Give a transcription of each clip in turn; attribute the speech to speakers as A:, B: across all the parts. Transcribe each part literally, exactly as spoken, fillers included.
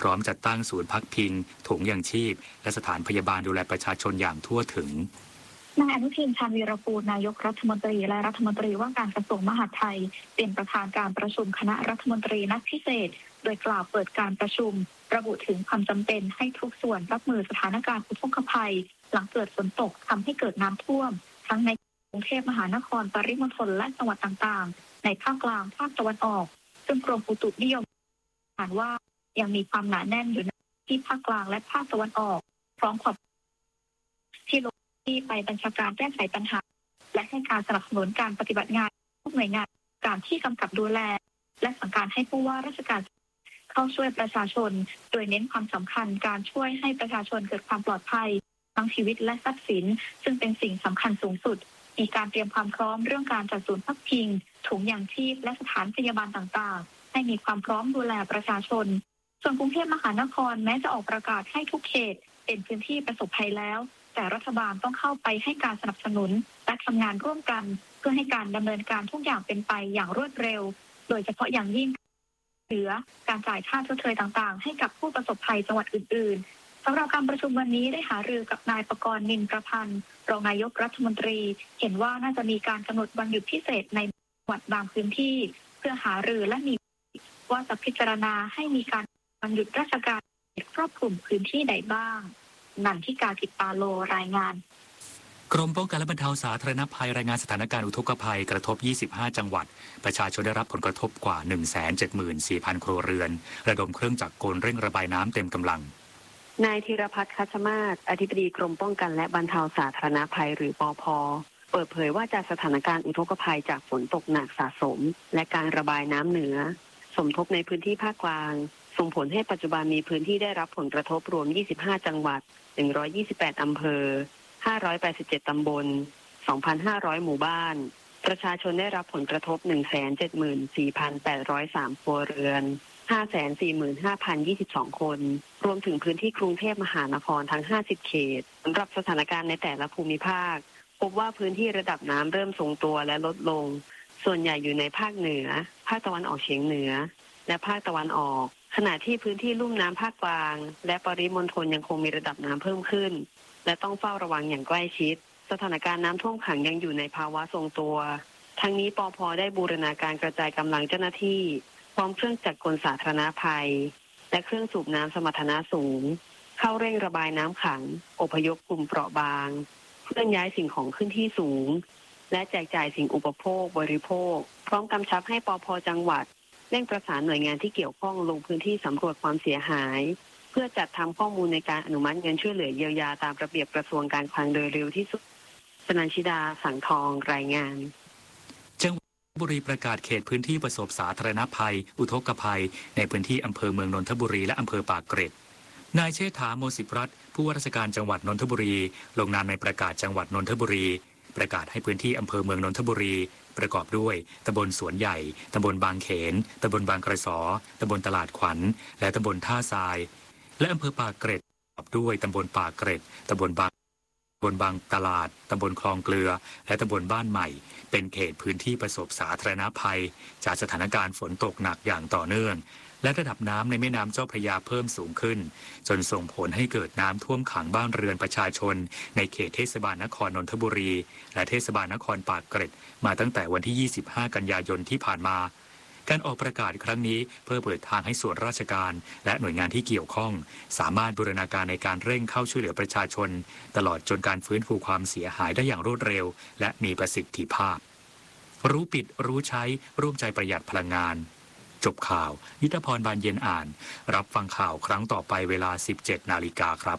A: ร้อมจัดตั้งศูนย์พักพิงถุงยางชีพและสถานพยาบาลดูแลประชาชนอย่างทั่วถึง
B: นายอนุทินชาญวีรกูลนายกรัฐมนตรีและรัฐมนตรีว่าการกระทรวงมหาดไทยเป็นประธานการประชุมคณะรัฐมนตรีนัดพิเศษโดยกล่าวเปิดการประชุมระบุถึงความจำเป็นให้ทุกส่วนรับมือสถานการณ์อุทกภัยหลังเกิดฝนตกทำให้เกิดน้ำท่วมทั้งในกรุงเทพมหานครปริมณฑลและจังหวัดต่างๆในภาคกลางภาคตะวันออกซึ่งกรมอุตุนิยมอ่านว่ายังมีความหนาแน่นอยู่ในที่ภาคกลางและภาคตะวันออกพร้อมขอบที่ลงที่ไปบัญชาการแก้ไขปัญหาและให้การสนับสนุนการปฏิบัติงานทุกหน่วยงานการที่กำกับดูแลและสั่งการให้ผู้ว่าราชการเข้าช่วยประชาชนโดยเน้นความสำคัญการช่วยให้ประชาชนเกิดความปลอดภัยทั้งชีวิตและทรัพย์สินซึ่งเป็นสิ่งสำคัญสูงสุดมีการเตรียมความพร้อมเรื่องการจัดศูนย์พักพิงถุงยางชีพและสถานพยาบาลต่างๆให้มีความพร้อมดูแลประชาชนส่วนกรุงเทพมหานครแม้จะออกประกาศให้ทุกเขตเป็นพื้นที่ประสบภัยแล้วแต่รัฐบาลต้องเข้าไปให้การสนับสนุนและทำงานร่วมกันเพื่อให้การดำเนินการทุกอย่างเป็นไปอย่างรวดเร็วโดยเฉพาะอย่างยิ่งเหลือการจ่ายค่าชดเชยต่างๆให้กับผู้ประสบภัยจังหวัดอื่นๆสำหรับการประชุมวันนี้ได้หารือกับนายประกรณ์ นินประพันธ์รองนายกรัฐมนตรีเห็นว่าน่าจะมีการกำหนดวันหยุดพิเศษในจังหวัดบางพื้นที่เพื่อหารือและมีว่าจะพิจารณาให้มีการวันหยุดราชการครอบคลุมพื้นที่ใดบ้างนันทิกา กิตตาโลรายงาน
A: กรมป้องกันและบรรเทาสาธารณภัยรายงานสถานการณ์อุทกภัยกระทบยี่สิบห้าจังหวัดประชาชนได้รับผลกระทบกว่า หนึ่งแสนเจ็ดหมื่นสี่พัน ครัวเรือนระดมเครื่องจักรกลเร่งระบายน้ำเต็มกำลัง
C: นายธีรพัฒน์ คัชมาศอธิบดีกรมป้องกันและบรรเทาสาธารณภัยหรือปภ.เปิดเผยว่าจากสถานการณ์อุทกภัยจากฝนตกหนักสะสมและการระบายน้ำเหนือสมทบในพื้นที่ภาคกลางส่งผลให้ปัจจุบันมีพื้นที่ได้รับผลกระทบรวมยี่สิบห้าจังหวัดหนึ่งร้อยยี่สิบแปดอำเภอห้าร้อยแปดสิบเจ็ดตำบล สองพันห้าร้อย หมู่บ้านประชาชนได้รับผลกระทบ หนึ่งแสนเจ็ดหมื่นสี่พันแปดร้อยสาม ครัวเรือน ห้าแสนสี่หมื่นห้าพันยี่สิบสอง คนรวมถึงพื้นที่กรุงเทพมหานครทั้งห้าสิบเขตสำหรับสถานการณ์ในแต่ละภูมิภาคพบว่าพื้นที่ระดับน้ำเริ่มทรงตัวและลดลงส่วนใหญ่อยู่ในภาคเหนือภาคตะวันออกเฉียงเหนือและภาคตะวันออกขณะที่พื้นที่ลุ่มน้ำภาคกลางและปริมณฑลยังคงมีระดับน้ำเพิ่มขึ้นและต้องเฝ้าระวังอย่างใกล้ชิดสถานการณ์น้ำท่วมขังยังอยู่ในภาวะทรงตัวทั้งนี้ปภ.ได้บูรณาการกระจายกำลังเจ้าหน้าที่พร้อมเครื่องจักรกลสาธารณภัยและเครื่องสูบน้ำสมรรถนะสูงเข้าเร่งระบายน้ำขังอพยพกลุ่มเปราะบางเคลื่อนย้ายสิ่งของขึ้นที่สูงและแจกจ่ายสิ่งอุปโภคบริโภคพร้อมกำชับให้ปภ.จังหวัดเร่งประสานหน่วยงานที่เกี่ยวข้องลงพื้นที่สำรวจความเสียหายเพื่อจัดทำข้อมูลในการอนุมัติเงินช่วยเหลือเยียวยาตามระเบียบกระทรวงการคลังโดยเร็วที่สุดชนันชิดาสังทองรายงาน
A: จังหวัดนนทบุรีประกาศเขตพื้นที่ประสบสาธารณภัยอุทกภัยในพื้นที่อำเภอเมืองนนทบุรีและอำเภอปากเกร็ดนายเชษฐา โมสิปรัตน์ผู้ว่าราชการจังหวัดนนทบุรีลงนามในประกาศจังหวัดนนทบุรีประกาศให้พื้นที่อำเภอเมืองนนทบุรีประกอบด้วยตำบลสวนใหญ่ตำบลบางเขนตำบลบางกระสอตำบลตลาดขวัญและตำบลท่าทรายและอำเภอปากเกร็ดประกอบด้วยตำบลปากเกร็ดตำบลบางตำบลบางตลาดตำบลคลองเกลือและตำบลบ้านใหม่เป็นเขตพื้นที่ประสบสาธารณภัยจากสถานการณ์ฝนตกหนักอย่างต่อเนื่องและระดับน้ำในแม่น้ำเจ้าพระยาเพิ่มสูงขึ้นจนส่งผลให้เกิดน้ำท่วมขังบ้านเรือนประชาชนในเขตเทศบาลนครนนทบุรีและเทศบาลนครปากเกร็ดมาตั้งแต่วันที่ยี่สิบห้ากันยายนที่ผ่านมาการออกประกาศครั้งนี้เพื่อเปิดทางให้ส่วนราชการและหน่วยงานที่เกี่ยวข้องสามารถบูรณาการในการเร่งเข้าช่วยเหลือประชาชนตลอดจนการฟื้นฟูความเสียหายได้อย่างรวดเร็วและมีประสิทธิภาพรู้ปิดรู้ใช้ร่วมใจประหยัดพลังงานจบข่าวยุทธพรบานเย็นอ่านรับฟังข่าวครั้งต่อไปเวลา สิบเจ็ดนาฬิกาครับ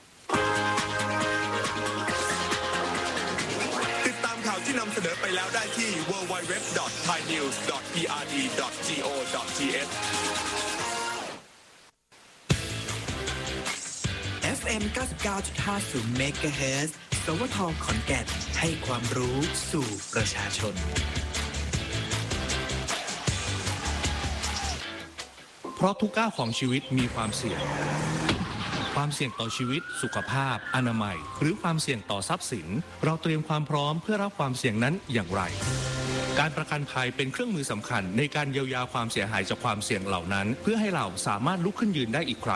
D: ติดตามข่าวที่นำเสนอไปแล้วได้ที่ ดับเบิลยู ดับเบิลยู ดับเบิลยู ดอท ไทยนิวส์ ดอท พี อาร์ ดี ดอท จี โอ ดอท ที เอช
E: เอฟ เอ็ม เก้าสิบเก้าจุดห้าศูนย์ เมกะเฮิรตซ์ สวท ขอนแก่นให้ความรู้สู่ประชาชน
F: เพราะทุกก้าวของชีวิตมีความเสี่ยงความเสี่ยงต่อชีวิตสุขภาพอนามัยหรือความเสี่ยงต่อทรัพย์สินเราเตรียมความพร้อมเพื่อรับความเสี่ยงนั้นอย่างไรการประกันภัยเป็นเครื่องมือสำคัญในการเยียวยาความเสียหายจากความเสี่ยงเหล่านั้นเพื่อให้เราสามารถลุกขึ้นยืนได้อีกครั้ง